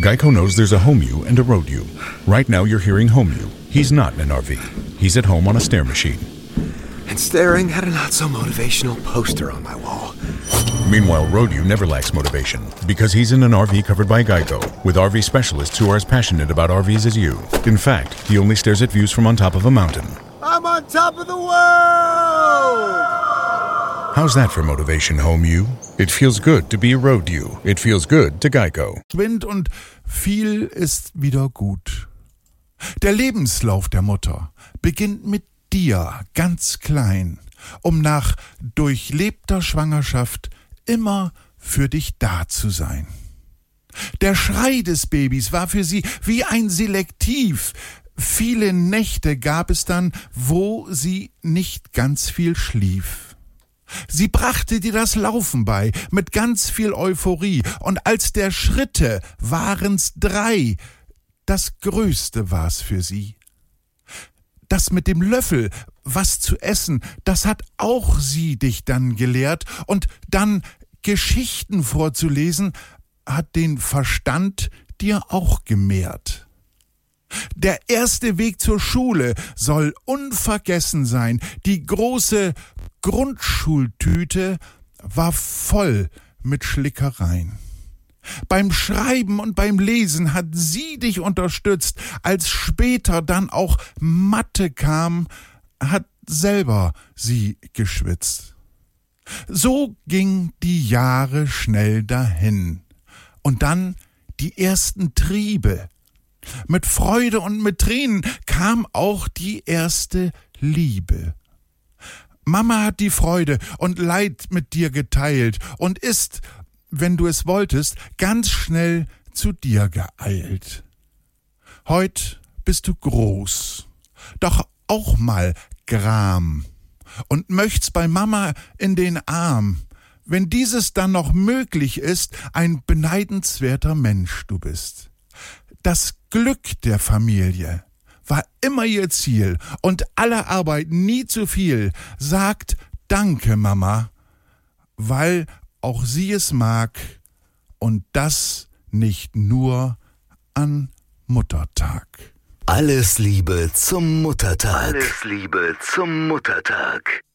Geico knows there's a home you and a road you. Right now you're hearing home you. He's not in an RV. He's at home on a stair machine. And staring at a not-so-motivational poster on my wall. Meanwhile, road you never lacks motivation because he's in an RV covered by Geico with RV specialists who are as passionate about RVs as you. In fact, he only stares at views from on top of a mountain. I'm on top of the world! How's that for motivation, home you? It feels good to be a road you. It feels good to Geico. Wind und viel ist wieder gut. Der Lebenslauf der Mutter beginnt mit dir ganz klein, um nach durchlebter Schwangerschaft immer für dich da zu sein. Der Schrei des Babys war für sie wie ein Selektiv. Viele Nächte gab es dann, wo sie nicht ganz viel schlief. Sie brachte dir das Laufen bei, mit ganz viel Euphorie, und als der Schritte waren's 3, das Größte war's für sie. Das mit dem Löffel, was zu essen, das hat auch sie dich dann gelehrt, und dann Geschichten vorzulesen, hat den Verstand dir auch gemehrt. Der erste Weg zur Schule soll unvergessen sein. Die große Grundschultüte war voll mit Schlickereien. Beim Schreiben und beim Lesen hat sie dich unterstützt. Als später dann auch Mathe kam, hat selber sie geschwitzt. So ging die Jahre schnell dahin. Und dann die ersten Triebe. Mit Freude und mit Tränen kam auch die erste Liebe. Mama hat die Freude und Leid mit dir geteilt und ist, wenn du es wolltest, ganz schnell zu dir geeilt. Heut bist du groß, doch auch mal Gram und möcht's bei Mama in den Arm. Wenn dieses dann noch möglich ist, ein beneidenswerter Mensch du bist. Das Glück der Familie war immer ihr Ziel und alle Arbeit nie zu viel. Sagt Danke, Mama, weil auch sie es mag und das nicht nur an Muttertag. Alles Liebe zum Muttertag. Alles Liebe zum Muttertag.